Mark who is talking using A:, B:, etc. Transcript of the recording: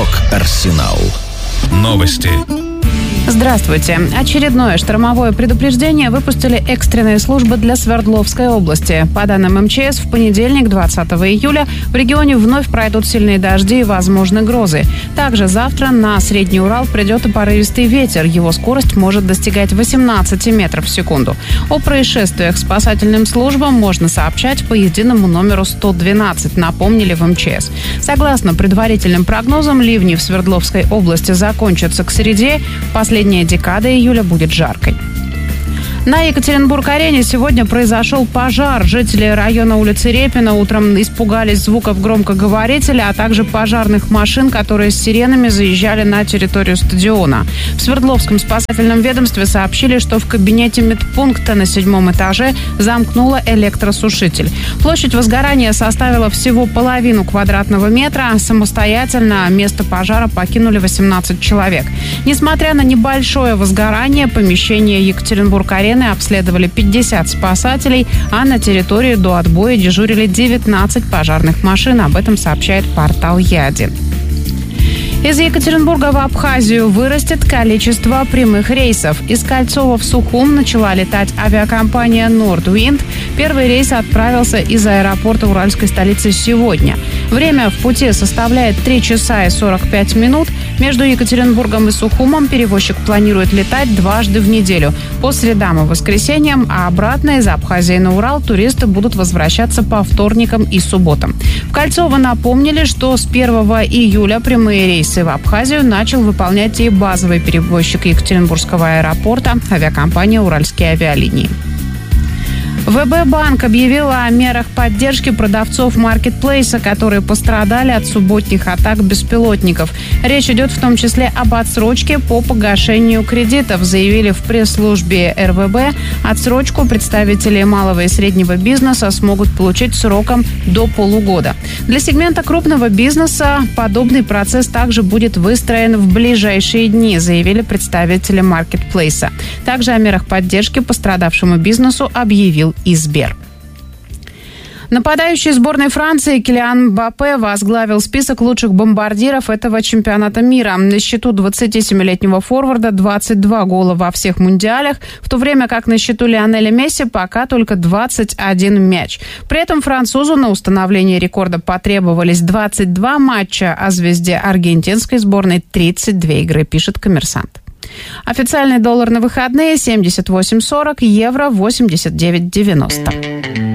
A: Рок-Арсенал. Новости.
B: Здравствуйте. Очередное штормовое предупреждение выпустили экстренные службы для Свердловской области. По данным МЧС, в понедельник, 20 июля, в регионе вновь пройдут сильные дожди и возможны грозы. Также завтра на Средний Урал придет и порывистый ветер. Его скорость может достигать 18 метров в секунду. О происшествиях спасательным службам можно сообщать по единому номеру 112, напомнили в МЧС. Согласно предварительным прогнозам, ливни в Свердловской области закончатся к среде. Последняя декада июля будет жаркой. На Екатеринбург-арене сегодня произошел пожар. Жители района улицы Репина утром испугались звуков громкоговорителя, а также пожарных машин, которые с сиренами заезжали на территорию стадиона. В Свердловском спасательном ведомстве сообщили, что в кабинете медпункта на 7-м этаже замкнуло электросушитель. Площадь возгорания составила всего половину квадратного метра. Самостоятельно место пожара покинули 18 человек. Несмотря на небольшое возгорание, помещение Екатеринбург-арены обследовали 50 спасателей, а на территории до отбоя дежурили 19 пожарных машин. Об этом сообщает портал Яди. Из Екатеринбурга в Абхазию вырастет количество прямых рейсов. Из Кольцова в Сухум начала летать авиакомпания «Нордвинд». Первый рейс отправился из аэропорта уральской столицы сегодня. Время в пути составляет 3 часа и 45 минут. Между Екатеринбургом и Сухумом перевозчик планирует летать дважды в неделю. По средам и воскресеньям, а обратно из Абхазии на Урал туристы будут возвращаться по вторникам и субботам. В Кольцово напомнили, что с 1 июля прямые рейсы в Абхазию начал выполнять и базовый перевозчик Екатеринбургского аэропорта авиакомпания «Уральские авиалинии». ВБ-банк объявила о мерах поддержки продавцов маркетплейса, которые пострадали от субботних атак беспилотников. Речь идет в том числе об отсрочке по погашению кредитов, заявили в пресс-службе РВБ. Отсрочку представители малого и среднего бизнеса смогут получить сроком до полугода. Для сегмента крупного бизнеса подобный процесс также будет выстроен в ближайшие дни, заявили представители маркетплейса. Также о мерах поддержки пострадавшему бизнесу объявил и Сбер. Нападающий сборной Франции Килиан Мбаппе возглавил список лучших бомбардиров этого чемпионата мира. На счету 27-летнего форварда 22 гола во всех мундиалях, в то время как на счету Лионеля Месси пока только 21 мяч. При этом французу на установление рекорда потребовались 22 матча, а звезде аргентинской сборной 32 игры, пишет «Коммерсант». Официальный доллар на выходные 78.40, евро 89.90.